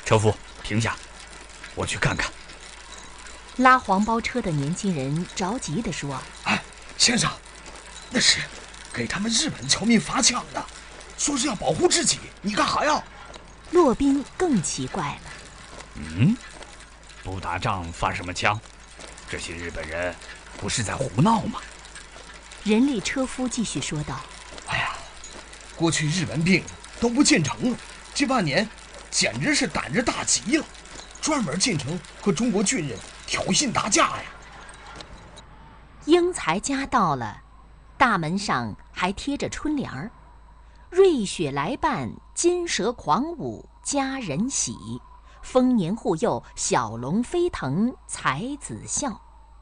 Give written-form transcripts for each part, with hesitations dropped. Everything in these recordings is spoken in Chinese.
车夫，停下，我去看看。 拉黄包车的年轻人着急地说：“ 哎，先生，那是给他们日本侨民发枪的，说是要保护自己，你干哈呀？” 骆宾更奇怪了。 不打仗发什么枪？这些日本人不是在胡闹吗？ 人力车夫继续说道：“ 哎呀，过去日本兵都不进城，这半年简直是胆子大极了，专门进城和中国军人挑衅打架呀。” 英才家到了，大门上还贴着春联儿：“瑞雪来伴，金蛇狂舞，佳人喜。丰年护佑，小龙飞腾，才子笑。”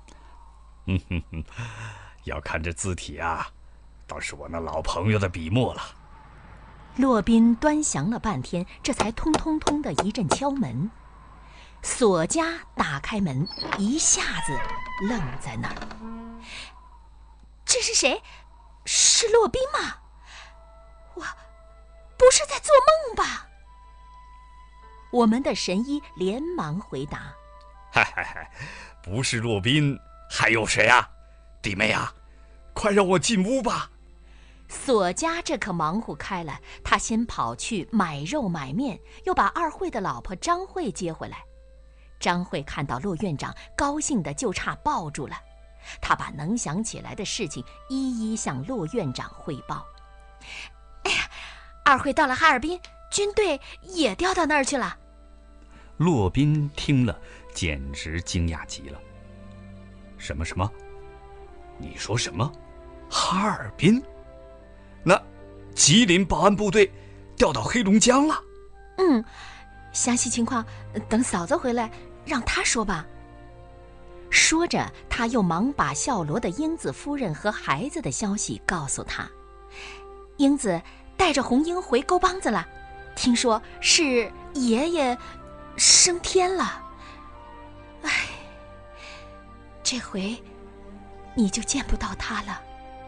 要看这字体啊，倒是我那老朋友的笔墨了。 骆宾端详了半天，这才通通通的一阵敲门。索家打开门，一下子愣在那儿。“这是谁？是骆宾吗？我不是在做梦吧？”我们的神医连忙回答：“ 嗨，不是骆宾，还有谁啊？弟妹啊，快让我进屋吧。” 索家这可忙活开了，他先跑去买肉买面，又把二惠的老婆张慧接回来。张慧看到骆院长，高兴的就差抱住了。他把能想起来的事情一一向骆院长汇报。“哎呀，二惠到了哈尔滨，军队也调到那儿去了。” 骆宾听了简直惊讶极了。“什么？你说什么？哈尔滨？那吉林保安部队调到黑龙江了？”“ 详细情况等嫂子回来让她说吧。”说着，他又忙把孝罗的英子夫人和孩子的消息告诉他。英子带着红英回沟帮子了，听说是爷爷升天了。哎，这回你就见不到他了。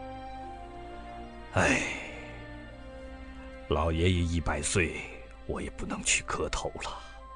哎，老爷爷100岁，我也不能去磕头了。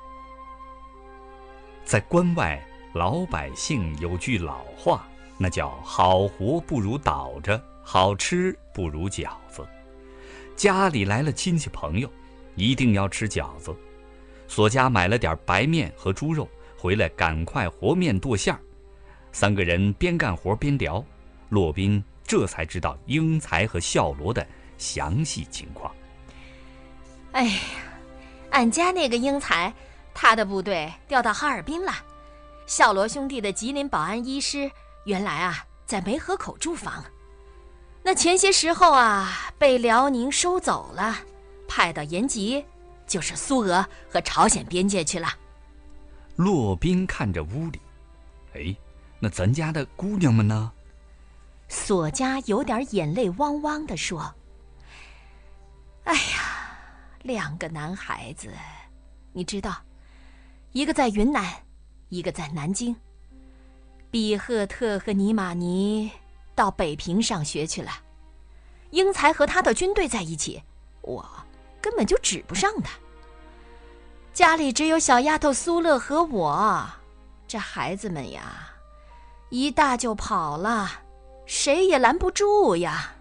在关外，老百姓有句老话，那叫好活不如倒着，好吃不如饺子。家里来了亲戚朋友，一定要吃饺子。索家买了点白面和猪肉回来，赶快和面剁馅儿。3个人边干活边聊，骆宾这才知道英才和孝罗的详细情况。 “哎呀，俺家那个英才，他的部队调到哈尔滨了。孝罗兄弟的吉林保安医师原来啊在梅河口驻防，那前些时候啊被辽宁收走了，派到延吉，就是苏俄和朝鲜边界去了。” 骆宾看着屋里，哎，那咱家的姑娘们呢？ 索家有点眼泪汪汪地说：“哎呀，2个男孩子，你知道，一个在云南，一个在南京。比赫特和尼玛尼到北平上学去了，英才和他的军队在一起，我根本就指不上他。家里只有小丫头苏乐和我，这孩子们呀，一大就跑了，谁也拦不住呀。”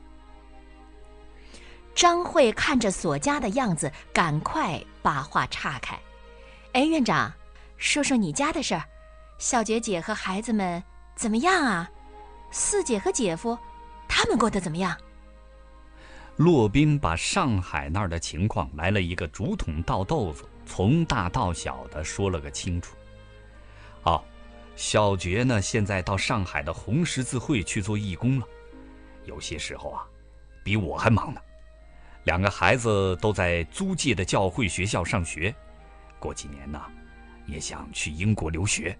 张慧看着索家的样子，赶快把话岔开：“哎，院长，说说你家的事儿，小觉姐和孩子们怎么样啊？四姐和姐夫，他们过得怎么样？” 骆宾把上海那儿的情况来了一个竹筒倒豆子，从大到小的说了个清楚。小觉呢，现在到上海的红十字会去做义工了，有些时候啊，比我还忙呢。2个孩子都在租界的教会学校上学，过几年呢，也想去英国留学。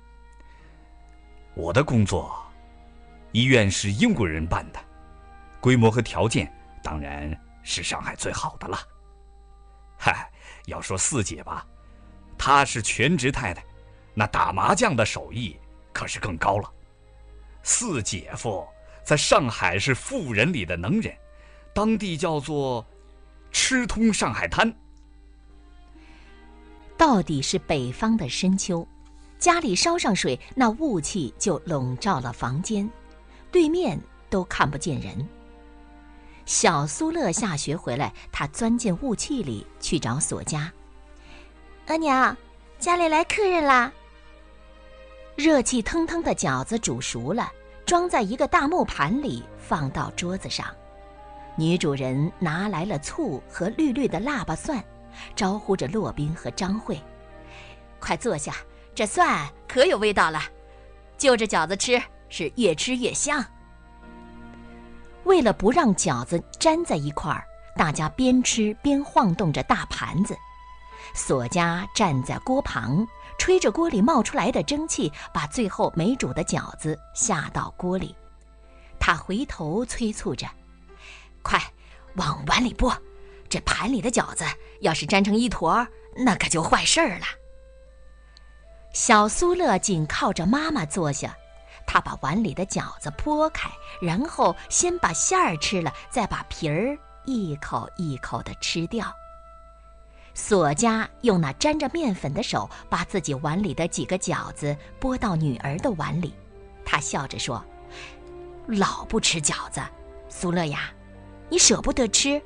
我的工作，医院是英国人办的，规模和条件当然是上海最好的了。要说四姐吧，她是全职太太，那打麻将的手艺可是更高了。四姐夫在上海是富人里的能人，当地叫做吃通上海滩。 到底是北方的深秋，家里烧上水，那雾气就笼罩了房间，对面都看不见人。小苏乐下学回来，他钻进雾气里去找锁家。额娘，家里来客人啦。热气腾腾的饺子煮熟了，装在一个大木盘里，放到桌子上。女主人拿来了醋和绿绿的腊八蒜，招呼着骆宾和张慧：“快坐下，这蒜可有味道了，就着饺子吃，是越吃越香。”为了不让饺子粘在一块儿，大家边吃边晃动着大盘子。锁家站在锅旁，吹着锅里冒出来的蒸汽，把最后没煮的饺子下到锅里。他回头催促着：“快往碗里拨，这盘里的饺子要是粘成一坨，那可就坏事儿了。”小苏乐紧靠着妈妈坐下，他把碗里的饺子剥开，然后先把馅儿吃了，再把皮儿一口一口地吃掉。锁家用那沾着面粉的手把自己碗里的几个饺子拨到女儿的碗里，他笑着说：“老不吃饺子，苏乐呀，你舍不得吃？”“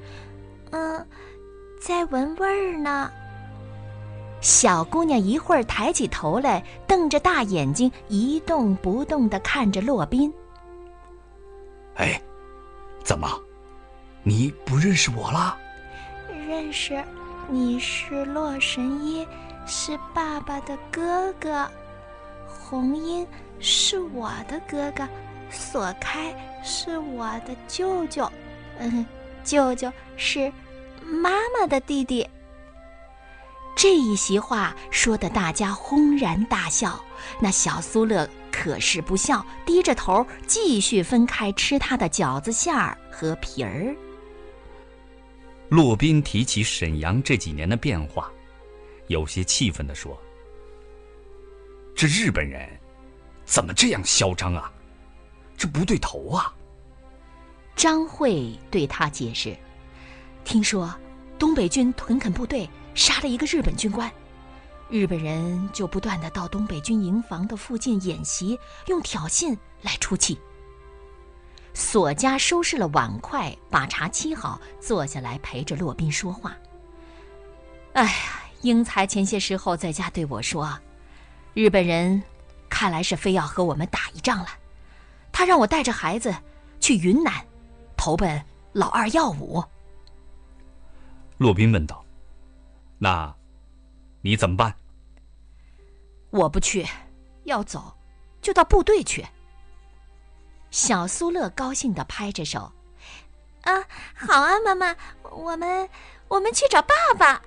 再闻味儿呢。”小姑娘一会儿抬起头来，瞪着大眼睛，一动不动地看着骆宾。 “哎，怎么，你不认识我了？”“ 认识，你是洛神医，是爸爸的哥哥。红英是我的哥哥，锁开是我的舅舅，舅舅是妈妈的弟弟。”这一席话说得大家轰然大笑，那小苏乐可是不笑，低着头继续分开吃他的饺子馅儿和皮儿。 骆宾提起沈阳这几年的变化，有些气愤地说：“这日本人怎么这样嚣张啊？这不对头啊！” 张慧对他解释：“听说东北军屯垦部队杀了一个日本军官，日本人就不断地到东北军营房的附近演习，用挑衅来出气。”锁家收拾了碗筷，把茶沏好，坐下来陪着骆宾说话。“哎呀，英才前些时候在家对我说，日本人看来是非要和我们打一仗了，他让我带着孩子去云南投奔老二耀武。” 骆宾问道：“那你怎么办？”“ 我不去，要走就到部队去。”小苏乐高兴地拍着手：“ 好啊，妈妈，我们去找爸爸。”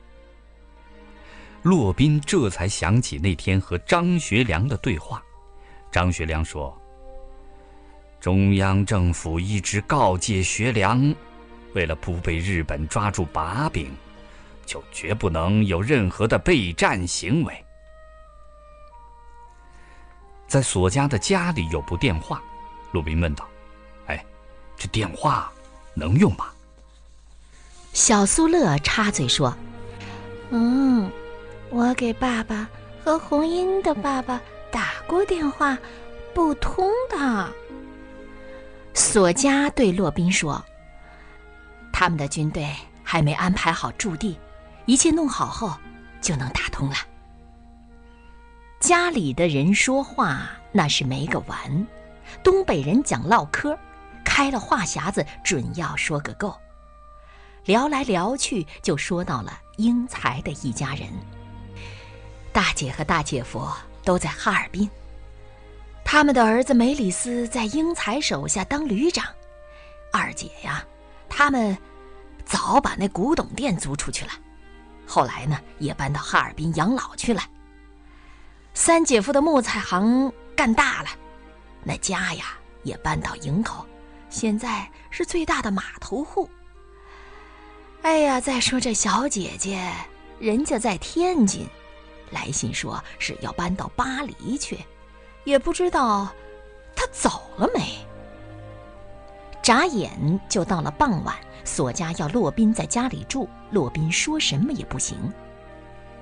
骆宾这才想起那天和张学良的对话。张学良说：“中央政府一直告诫学良，为了不被日本抓住把柄，就绝不能有任何的备战行为。”在锁家的家里有部电话，骆宾问道：“哎，这电话能用吗？” 小苏乐插嘴说：“ 我给爸爸和红英的爸爸打过电话，不通的。” 锁家对骆宾说：“他们的军队还没安排好驻地，一切弄好后就能打通了。”家里的人说话那是没个完，东北人讲唠嗑，开了话匣子准要说个够。聊来聊去就说到了英才的一家人。大姐和大姐夫都在哈尔滨，他们的儿子梅里斯在英才手下当旅长，二姐呀，他们早把那古董店租出去了，后来呢也搬到哈尔滨养老去了。三姐夫的木材行干大了，那家呀也搬到营口，现在是最大的码头户。哎呀，再说这小姐姐，人家在天津，来信说是要搬到巴黎去，也不知道她走了没。眨眼就到了傍晚，锁家要骆宾在家里住，骆宾说什么也不行。